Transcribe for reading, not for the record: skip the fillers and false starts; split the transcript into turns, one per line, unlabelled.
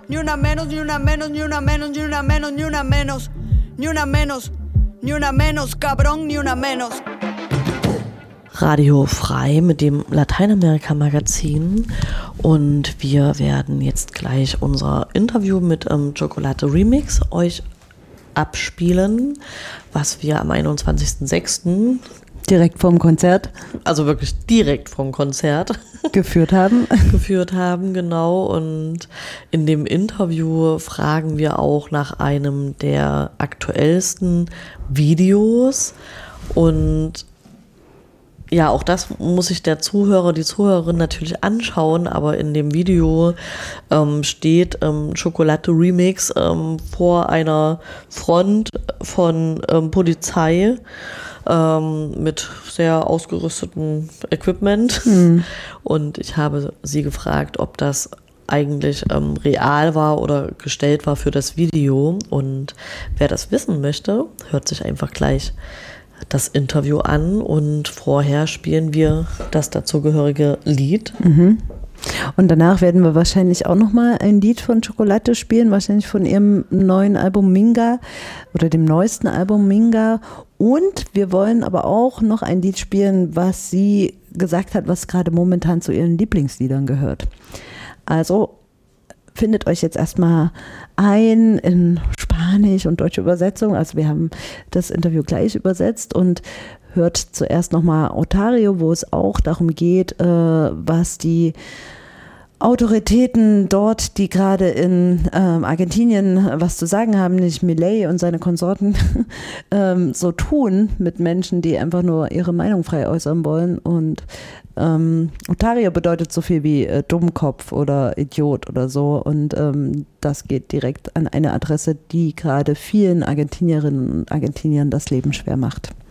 Ni una menos, ni una menos, ni una menos, ni una menos, ni una menos. Ni una menos, ni una menos, cabrón, ni una menos.
Radio Frei mit dem Lateinamerika-Magazin und wir werden jetzt gleich unser Interview mit Chocolate Remix euch abspielen, was wir am 21.06.
direkt vom Konzert,
also wirklich direkt vom Konzert
geführt haben,
genau. Und in dem Interview fragen wir auch nach einem der aktuellsten Videos und ja, auch das muss sich der Zuhörer, die Zuhörerin natürlich anschauen, aber in dem Video steht Chocolate Remix vor einer Front von Polizei mit sehr ausgerüstetem Equipment. Und ich habe sie gefragt, ob das eigentlich real war oder gestellt war für das Video. Und wer das wissen möchte, hört sich einfach gleich das Interview an und vorher spielen wir das dazugehörige Lied.
Und danach werden wir wahrscheinlich auch nochmal ein Lied von Chocolate spielen, wahrscheinlich von ihrem neuen Album Minga oder dem neuesten Album Minga. Und wir wollen aber auch noch ein Lied spielen, was sie gesagt hat, was gerade momentan zu ihren Lieblingsliedern gehört. Also findet euch jetzt erstmal ein in Spanisch und deutsche Übersetzung. Also wir haben das Interview gleich übersetzt und hört zuerst nochmal Otario, wo es auch darum geht, was die Autoritäten dort, die gerade in Argentinien was zu sagen haben, nicht Milei und seine Konsorten, so tun mit Menschen, die einfach nur ihre Meinung frei äußern wollen. Und Otario bedeutet so viel wie Dummkopf oder Idiot oder so. Und das geht direkt an eine Adresse, die gerade vielen Argentinierinnen und Argentiniern das Leben schwer macht.